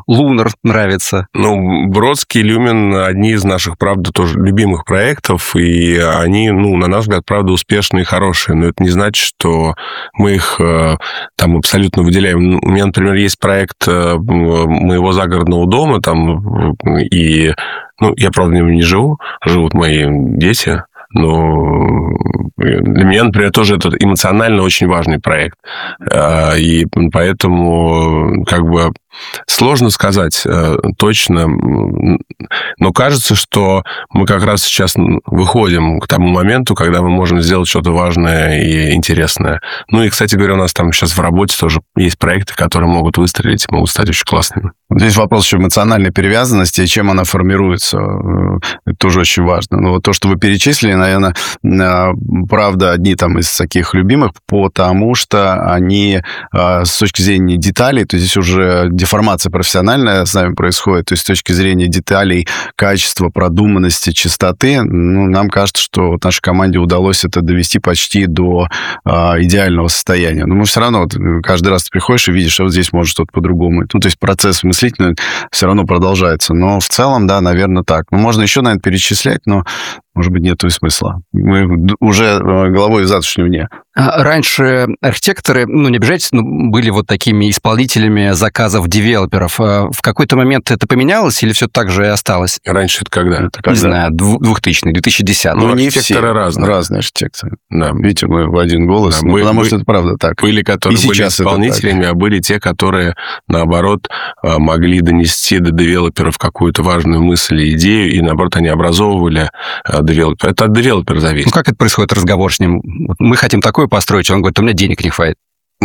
Lunar нравится. Ну, Бродский, Люмен — одни из наших, правда, тоже любимых проектов, и они, на наш взгляд, правда, успешные и хорошие. Но это не значит, что мы их там абсолютно выделяем. У меня, например, есть проект моего загородного дома, там, и, я, правда, в нем не живу, живут мои дети, но для меня, например, тоже это эмоционально очень важный проект. И поэтому сложно сказать точно, но кажется, что мы как раз сейчас выходим к тому моменту, когда мы можем сделать что-то важное и интересное. И, кстати говоря, у нас там сейчас в работе тоже есть проекты, которые могут выстрелить, могут стать очень классными. Здесь вопрос еще эмоциональной привязанности, и чем она формируется. Это тоже очень важно. Но то, что вы перечислили, наверное, правда, одни там из таких любимых, потому что они с точки зрения деталей, то здесь уже деформация профессиональная с нами происходит, то есть с точки зрения деталей, качества, продуманности, чистоты, нам кажется, что нашей команде удалось это довести почти до идеального состояния. Но мы все равно, каждый раз ты приходишь и видишь, что вот здесь может что-то по-другому. То есть процесс мыслительный все равно продолжается. Но в целом, да, наверное, так. Можно еще, наверное, перечислять, но, может быть, нет смысла. Мы уже головой в завтрашнем дне. Раньше архитекторы, не обижайтесь, но были вот такими исполнителями заказов девелоперов. В какой-то момент это поменялось или все так же и осталось? Раньше это когда? Не знаю, 2000-й, 2010-й. Не архитекторы разные. Разные архитекторы. Да. Видите, мы в один голос, да, потому что это правда так. Были, которые были исполнителями, а были те, которые, наоборот, могли донести до девелоперов какую-то важную мысль и идею, и, наоборот, они образовывали девелопера. Это от девелопера зависит. Как это происходит, разговор с ним? Мы хотим такое построить, он говорит, у меня денег не хватит.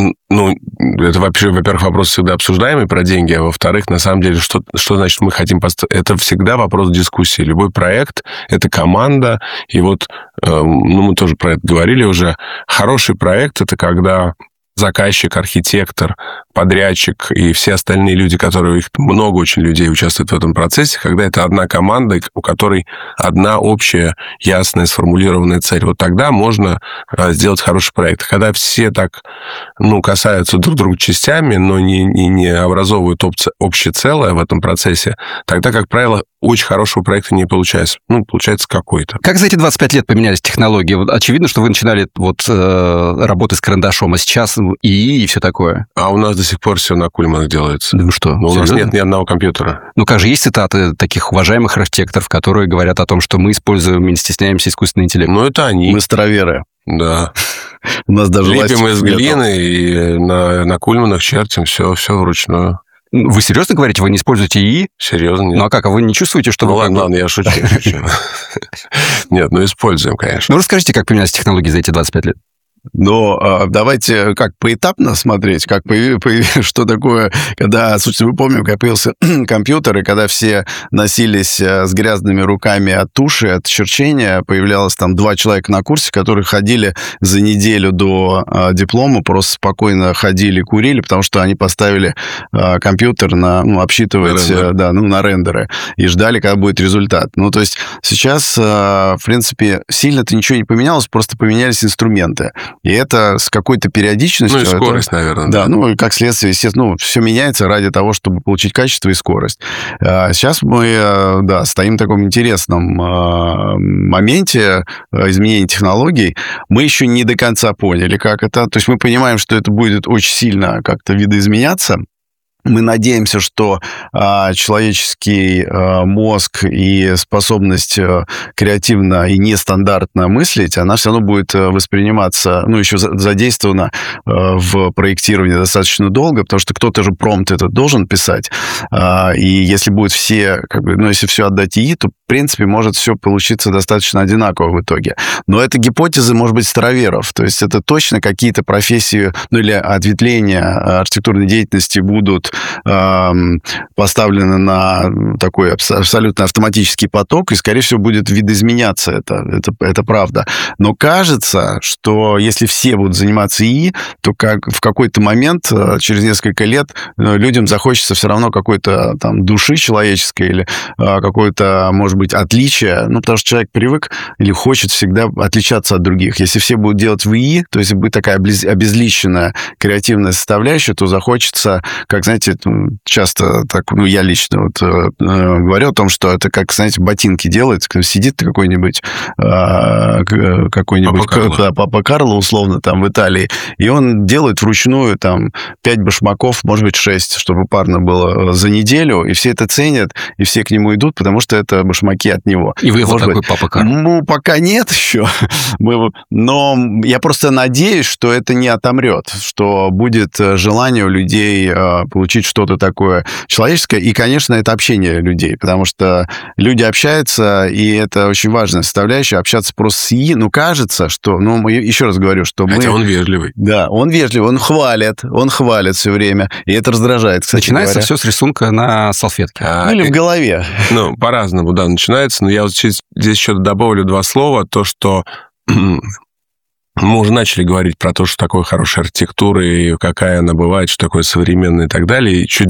Это вообще, во-первых, вопрос всегда обсуждаемый про деньги, а во-вторых, на самом деле, что значит мы хотим построить? Это всегда вопрос дискуссии. Любой проект — это команда, и мы тоже про это говорили уже. Хороший проект — это когда заказчик, архитектор, подрядчик и все остальные люди, их много очень людей участвуют в этом процессе, когда это одна команда, у которой одна общая, ясная, сформулированная цель. Вот тогда можно сделать хороший проект. Когда все так, касаются друг друга частями, но не образовывают общее целое в этом процессе, тогда, как правило, очень хорошего проекта не получается. Получается какой-то. Как за эти 25 лет поменялись технологии? Очевидно, что вы начинали работать с карандашом, а сейчас ИИ и все такое. А у нас до сих пор все на Кульманах делается. Ну что, у нас нет ни одного компьютера. Как же есть цитаты таких уважаемых архитекторов, которые говорят о том, что мы используем и не стесняемся искусственный интеллект. Это они. Мы староверы. Да. У нас даже лепим из глины и на Кульманах чертим все вручную. Вы серьезно говорите, вы не используете ИИ? Серьезно, нет. А как? А вы не чувствуете, что вы... Ладно, я шучу. Нет, используем, конечно. Расскажите, как поменялись технологии за эти 25 лет? Но давайте поэтапно смотреть, что такое, когда, собственно, мы помним, как появился компьютер, и когда все носились с грязными руками от туши, от черчения, появлялось там 2 человека на курсе, которые ходили за неделю до диплома, просто спокойно ходили, курили, потому что они поставили компьютер обсчитывать на рендеры и ждали, когда будет результат. То есть сейчас, в принципе, сильно-то ничего не поменялось, просто поменялись инструменты. И это с какой-то периодичностью... и скорость, наверное. Да, и как следствие, естественно, все меняется ради того, чтобы получить качество и скорость. Сейчас мы, стоим в таком интересном моменте изменения технологий. Мы еще не до конца поняли, как это. То есть мы понимаем, что это будет очень сильно как-то видоизменяться. Мы надеемся, что человеческий мозг и способность креативно и нестандартно мыслить, она все равно будет восприниматься, еще задействована в проектировании достаточно долго, потому что кто-то же промпт этот должен писать. И если будет если все отдать ИИ, то, в принципе, может все получиться достаточно одинаково в итоге. Но это гипотезы, может быть, староверов. То есть это точно какие-то профессии, или ответвления архитектурной деятельности будут поставлены на такой абсолютно автоматический поток, и, скорее всего, будет видоизменяться это правда. Но кажется, что если все будут заниматься ИИ, то в какой-то момент, через несколько лет, людям захочется все равно какой-то там души человеческой или какой-то, может быть, быть отличие, ну, потому что человек привык или хочет всегда отличаться от других. Если все будут делать в ИИ, то есть будет такая обезличенная креативная составляющая, то захочется, как, знаете, часто так, ну, я лично вот говорю о том, что это как, знаете, ботинки делает, сидит какой-нибудь Папа Карло, условно, там в Италии, и он делает вручную там 5 башмаков, может быть, 6, чтобы парно было за неделю, и все это ценят, и все к нему идут, потому что это башмаки от него. И вы вот такой Папа Карло? Ну, пока нет еще, но я просто надеюсь, что это не отомрет, что будет желание у людей получить что-то такое человеческое, и, конечно, это общение людей, потому что люди общаются, и это очень важная составляющая, общаться просто с ИИ, ну, кажется, что, ну, еще раз говорю, что Хотя он вежливый. Да, он вежливый, он хвалит все время, и это раздражает, кстати. Начинается все с рисунка на салфетке. Или в голове. Ну, по-разному, да, начинается, но я вот здесь еще добавлю 2 слова, то, что мы уже начали говорить про то, что такое хорошая архитектура, и какая она бывает, что такое современная и так далее. И чуть